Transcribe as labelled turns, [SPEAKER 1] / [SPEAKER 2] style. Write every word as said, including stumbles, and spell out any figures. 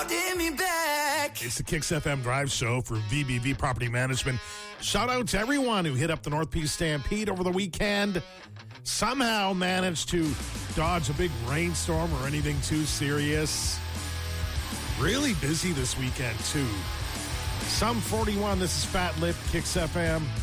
[SPEAKER 1] It's the Kicks F M Drive Show for V B V Property Management. Shout out to everyone who hit up the North Peace Stampede over the weekend. Somehow managed to dodge a big rainstorm or anything too serious. Really busy this weekend, too. Some forty-one, this is Fat Lip, Kicks F M.